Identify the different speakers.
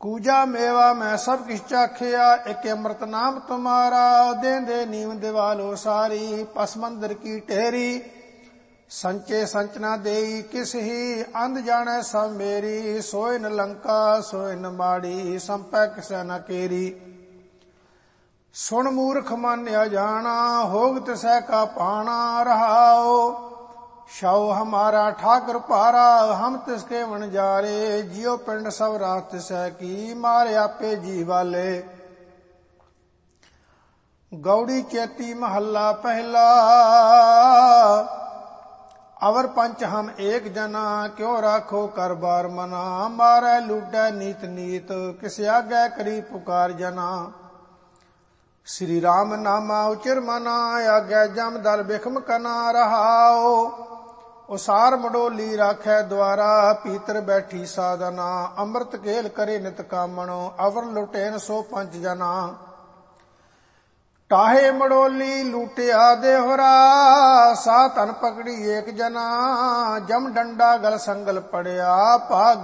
Speaker 1: कूजा मेवा मैं सब किछ चाखिया, एक अमृत नाम तुम्हारा, देंदे नीम दिवालो सारी, पस मंदिर की टेरी, संचे संच न देई किस ही, अंध जाने सब मेरी, सोए न लंका सोए न माड़ी, संपै किसै न केरी। सुन मूर्ख मन अजाना, होग तिसै का पाना, रहाओ शव हमारा ठाकर पारा, हम तिसके वन जारे, जियो पिंड सब रात तिसै की, मारे आपे जी वाले। गौड़ी चैती महला पहला, अवर पंच हम एक जना, क्यों राखो कर बार मना, मारै लूटै नीत नीत, किस आगे करी पुकार जना। श्री राम नामा उचिर मना, आज्ञा जम दल बिखम कना, रहाओ उसार मडोली राखै द्वारा, पीतर बैठी साधना, अमृत केल करे नित कामणो, अवर लुटेन सो पंच जना। टाहे मडोली लूटिया देहरा, सा तन पकड़ी एक जना, जम डंडा गल संगल पड़िया, भाग